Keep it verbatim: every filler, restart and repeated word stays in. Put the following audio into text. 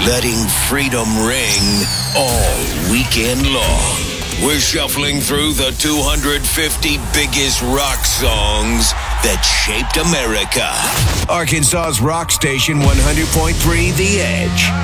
letting freedom ring all weekend long. We're shuffling through the two hundred fifty biggest rock songs that shaped America. Arkansas's rock station, one hundred point three The Edge.